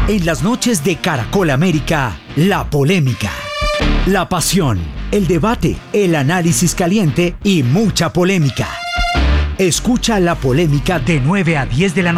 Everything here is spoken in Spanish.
En las noches de Caracol América, la polémica, la pasión, el debate, el análisis caliente y mucha polémica. Escucha La Polémica de 9 a 10 de la noche.